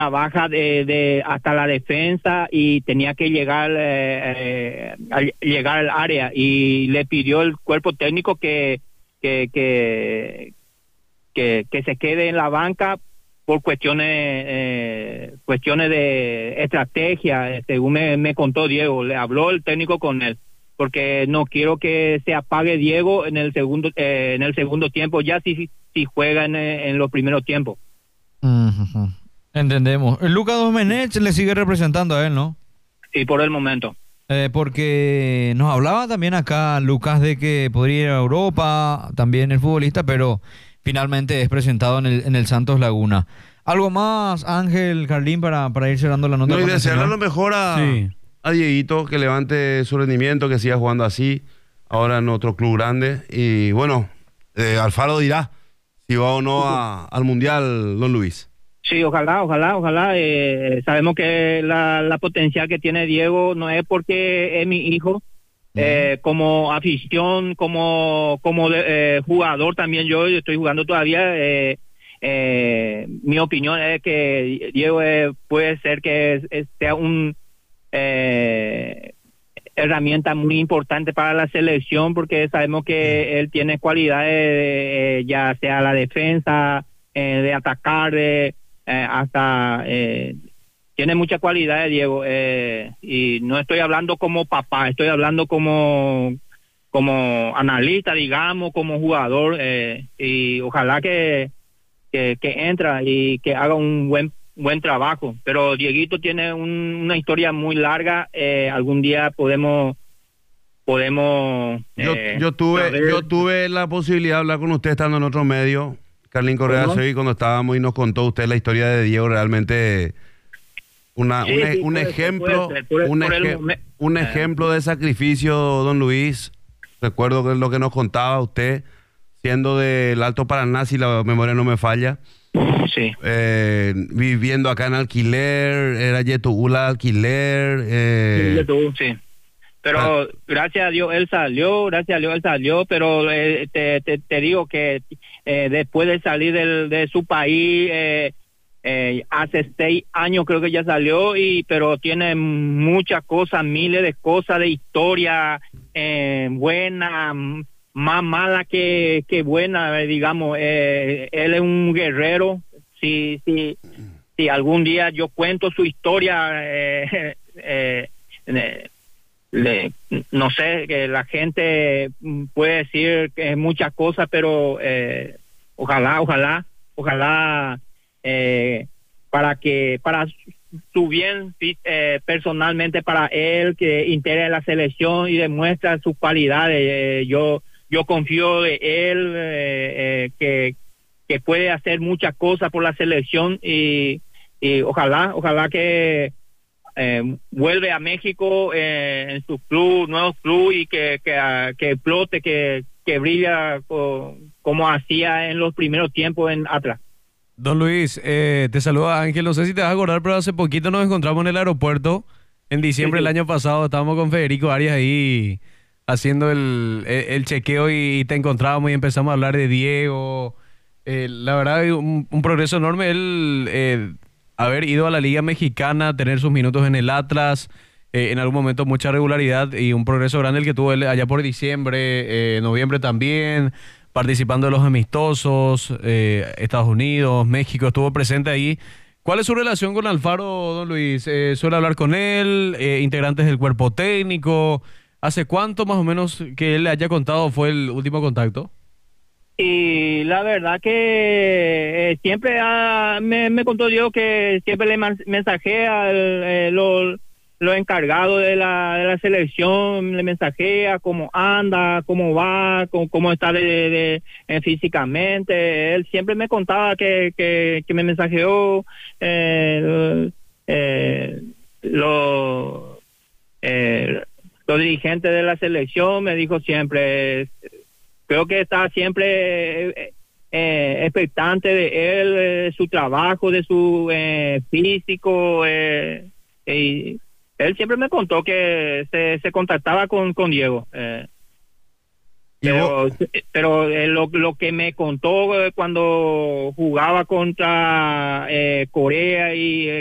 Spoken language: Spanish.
baja de hasta la defensa y tenía que llegar al área, y le pidió el cuerpo técnico que se quede en la banca por cuestiones de estrategia, según me contó Diego. Le habló el técnico con él, porque no quiero que se apague Diego en el segundo tiempo, ya si juega en los primeros tiempos. Ujú. Entendemos. Lucas Domenech le sigue representando a él, ¿no? Sí, por el momento. Porque nos hablaba también acá, Lucas, de que podría ir a Europa, también el futbolista, pero finalmente es presentado en el Santos Laguna. ¿Algo más, Ángel, Carlín, para ir cerrando la nota No, y con el desearle señor? lo mejor Sí. a Dieguito, que levante su rendimiento, que siga jugando así, ahora en otro club grande. Y bueno, Alfaro dirá si va o no al Mundial, don Luis. Sí, ojalá. Sabemos que la potencial que tiene Diego no es porque es mi hijo. Como afición, como jugador también, yo estoy jugando todavía. Mi opinión es que Diego puede ser que sea un herramienta muy importante para la selección, porque sabemos que él tiene cualidades, ya sea la defensa, de atacar, hasta tiene muchas cualidades, Diego, y no estoy hablando como papá, estoy hablando como analista, digamos, como jugador, y ojalá que entra y que haga un buen trabajo. Pero Dieguito tiene una historia muy larga. Algún día podemos Yo tuve la posibilidad de hablar con usted estando en otro medio, Carlín Correa, soy, cuando estábamos, y nos contó usted la historia de Diego. Realmente un ejemplo de sacrificio, don Luis. Recuerdo que lo que nos contaba usted, siendo del Alto Paraná, si la memoria no me falla. Sí. Viviendo acá en alquiler, era Yetugula alquiler. Sí. Pero gracias a Dios él salió, pero te digo que después de salir de su país, hace 6 años creo que ya salió, pero tiene muchas cosas, miles de cosas de historia, buena, más mala que buena, digamos. Él es un guerrero. Si algún día yo cuento su historia, no sé, que la gente puede decir que es muchas cosas, pero ojalá para su bien, personalmente, para él, que integre la selección y demuestra sus cualidades. Yo confío de él, que puede hacer muchas cosas por la selección, y ojalá que vuelve a México, en su club, nuevo club, y que explote, que brilla como hacía en los primeros tiempos en Atlas. Don Luis, te saluda Ángel. No sé si te vas a acordar, pero hace poquito nos encontramos en el aeropuerto. En diciembre del año pasado estábamos con Federico Arias ahí haciendo el chequeo, y te encontrábamos y empezamos a hablar de Diego. La verdad, un progreso enorme. Él, haber ido a la Liga Mexicana, tener sus minutos en el Atlas, en algún momento mucha regularidad, y un progreso grande el que tuvo él allá por diciembre, noviembre también, participando de los amistosos, Estados Unidos, México, estuvo presente ahí. ¿Cuál es su relación con Alfaro, don Luis? ¿Suele hablar con él, integrantes del cuerpo técnico? ¿Hace cuánto más o menos que él le haya contado fue el último contacto? Y la verdad que siempre me contó Dios que siempre le mensajea lo encargado de la selección, le mensajea cómo anda, cómo va, cómo está físicamente. Él siempre me contaba que me mensajeó los dirigentes de la selección. Me dijo siempre, creo que está siempre expectante de él, de su trabajo, de su físico, y él siempre me contó que se contactaba con Diego. Y vos- Pero lo que me contó cuando jugaba contra Corea y